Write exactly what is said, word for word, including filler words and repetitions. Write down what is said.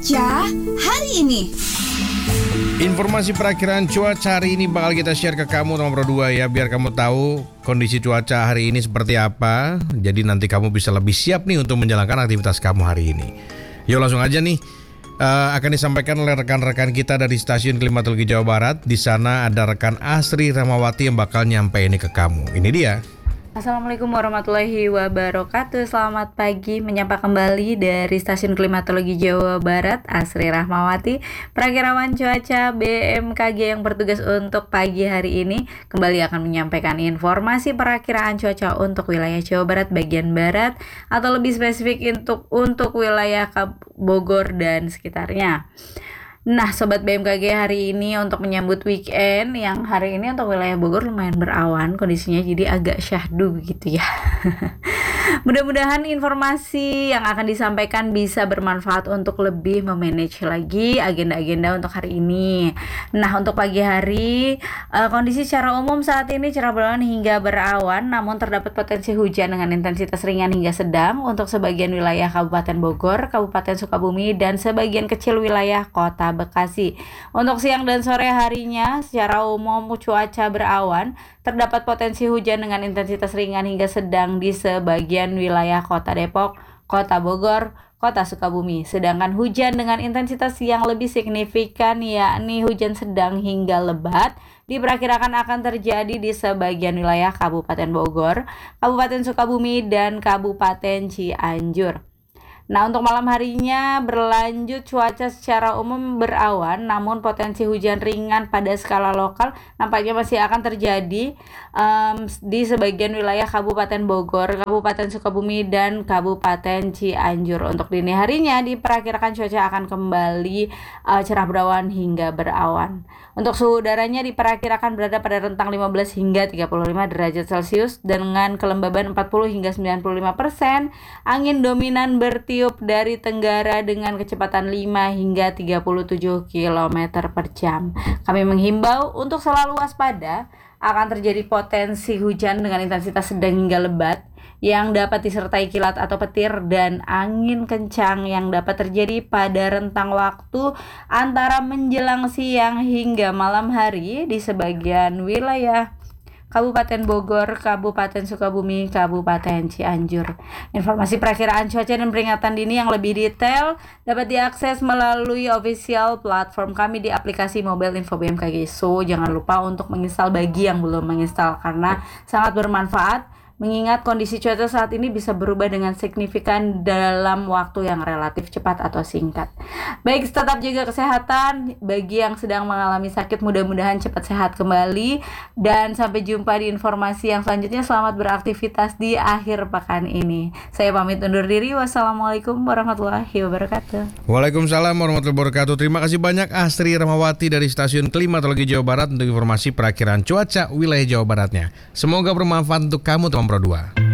Cuaca hari ini. Informasi perakiraan cuaca hari ini bakal kita share ke kamu nomor dua ya, biar kamu tahu kondisi cuaca hari ini seperti apa. Jadi nanti kamu bisa lebih siap nih untuk menjalankan aktivitas kamu hari ini. Yuk langsung aja nih. Uh, akan disampaikan oleh rekan-rekan kita dari Stasiun Klimatologi Jawa Barat. Di sana ada rekan Asri Rahmawati yang bakal nyampe ini ke kamu. Ini dia. Assalamualaikum warahmatullahi wabarakatuh. Selamat pagi, menyapa kembali dari Stasiun Klimatologi Jawa Barat, Asri Rahmawati, perakirawan cuaca B M K G yang bertugas untuk pagi hari ini kembali akan menyampaikan informasi perakiraan cuaca untuk wilayah Jawa Barat bagian barat atau lebih spesifik untuk untuk wilayah Bogor dan sekitarnya. Nah, Sobat B M K G, hari ini untuk menyambut weekend yang hari ini untuk wilayah Bogor lumayan berawan kondisinya, jadi agak syahdu begitu ya. Mudah-mudahan informasi yang akan disampaikan bisa bermanfaat untuk lebih memanage lagi agenda-agenda untuk hari ini. Nah, untuk pagi hari uh, kondisi secara umum saat ini cerah berawan hingga berawan, namun terdapat potensi hujan dengan intensitas ringan hingga sedang untuk sebagian wilayah Kabupaten Bogor, Kabupaten Sukabumi, dan sebagian kecil wilayah Kota Bekasi. Untuk siang dan sore harinya secara umum cuaca berawan, terdapat potensi hujan dengan intensitas ringan hingga sedang di sebagian wilayah Kota Depok, Kota Bogor, Kota Sukabumi. Sedangkan hujan dengan intensitas yang lebih signifikan yakni hujan sedang hingga lebat diperkirakan akan terjadi di sebagian wilayah Kabupaten Bogor, Kabupaten Sukabumi, dan Kabupaten Cianjur. Nah, untuk malam harinya berlanjut cuaca secara umum berawan, namun potensi hujan ringan pada skala lokal nampaknya masih akan terjadi um, di sebagian wilayah Kabupaten Bogor, Kabupaten Sukabumi, dan Kabupaten Cianjur. Untuk dini harinya diperkirakan cuaca akan kembali uh, cerah berawan hingga berawan. Untuk suhu udaranya diperkirakan berada pada rentang lima belas hingga tiga puluh lima derajat Celcius dengan kelembaban empat puluh hingga sembilan puluh lima persen. Angin dominan bertiup dari tenggara dengan kecepatan lima hingga tiga puluh tujuh kilometer per jam. Kami menghimbau untuk selalu waspada akan terjadi potensi hujan dengan intensitas sedang hingga lebat yang dapat disertai kilat atau petir dan angin kencang yang dapat terjadi pada rentang waktu antara menjelang siang hingga malam hari di sebagian wilayah Kabupaten Bogor, Kabupaten Sukabumi, Kabupaten Cianjur. Informasi perakiraan cuaca dan peringatan dini yang lebih detail dapat diakses melalui official platform kami di aplikasi mobile Info B M K G. So, jangan lupa untuk menginstal bagi yang belum menginstal karena sangat bermanfaat. Mengingat kondisi cuaca saat ini bisa berubah dengan signifikan dalam waktu yang relatif cepat atau singkat. Baik, tetap jaga kesehatan. Bagi yang sedang mengalami sakit, mudah-mudahan cepat sehat kembali. Dan sampai jumpa di informasi yang selanjutnya. Selamat beraktivitas di akhir pekan ini. Saya pamit undur diri. Wassalamualaikum warahmatullahi wabarakatuh. Waalaikumsalam warahmatullahi wabarakatuh. Terima kasih banyak Asri Rahmawati dari Stasiun Klimatologi Jawa Barat untuk informasi perakiraan cuaca wilayah Jawa Baratnya. Semoga bermanfaat untuk kamu teman Pro dua.